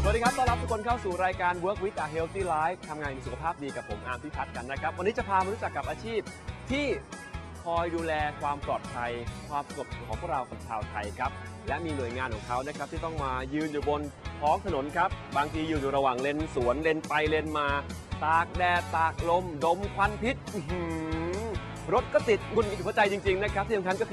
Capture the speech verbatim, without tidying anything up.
วัสดีครับต้อนรับทุกคนเข้าสู่รายการ Work with a Healthy Life ทำงานมีสุขภาพดีกับผมอาร์มพิพัฒน์กันนะครับวันนี้จะพามารู้จักกับอาชีพที่คอยดูแลความปลอดภัยความสงบของพวกเราคนชาวไทยครับและมีหน่วยงานของเขานะครับที่ต้องมายืนอยู่บนท้องถนนครับบางทีอยู่อยู่ระหว่างเลนสวนเลนไปเลนมาตากแดดตากลมดมควันพิษรถก็ติดหงุดหงิดหัวใจจริงๆนะครับที่สำคัญก็คือ